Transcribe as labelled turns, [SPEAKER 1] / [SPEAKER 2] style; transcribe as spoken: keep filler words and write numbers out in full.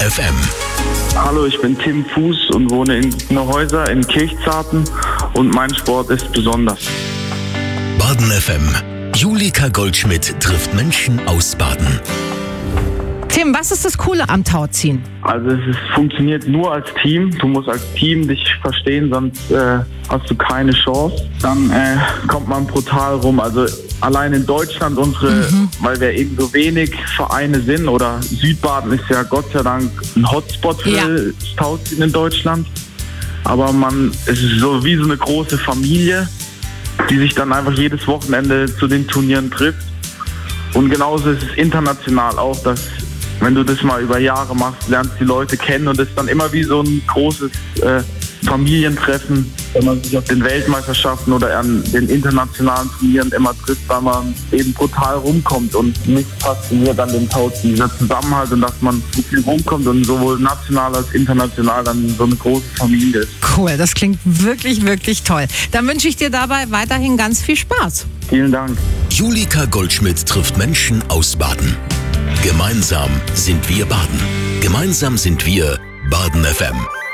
[SPEAKER 1] F M.
[SPEAKER 2] Hallo, ich bin Tim Fuß und wohne in Neuhäuser in Kirchzarten und mein Sport ist besonders.
[SPEAKER 1] Baden F M. Julika Goldschmidt trifft Menschen aus Baden.
[SPEAKER 3] Tim, was ist das Coole am Tauziehen?
[SPEAKER 2] Also es ist, funktioniert nur als Team. Du musst als Team dich verstehen, sonst äh, hast du keine Chance. Dann äh, kommt man brutal rum. Also allein in Deutschland unsere, mhm. weil wir eben so wenig Vereine sind, oder Südbaden ist ja Gott sei Dank ein Hotspot für ja. das Tauziehen in Deutschland. Aber man, es ist so wie so eine große Familie, die sich dann einfach jedes Wochenende zu den Turnieren trifft. Und genauso ist es international auch, dass wenn du das mal über Jahre machst, lernst die Leute kennen und es ist dann immer wie so ein großes äh, Familientreffen, wenn man sich auf den Weltmeisterschaften oder an den internationalen Turnieren immer trifft, weil man eben brutal rumkommt. Und mich fasziniert an dem Tauziehen dieser Zusammenhalt und dass man so viel rumkommt und sowohl national als international dann so eine große Familie ist.
[SPEAKER 3] Cool, das klingt wirklich, wirklich toll. Dann wünsche ich dir dabei weiterhin ganz viel Spaß.
[SPEAKER 2] Vielen Dank.
[SPEAKER 1] Julika Goldschmidt trifft Menschen aus Baden. Gemeinsam sind wir Baden. Gemeinsam sind wir Baden F M.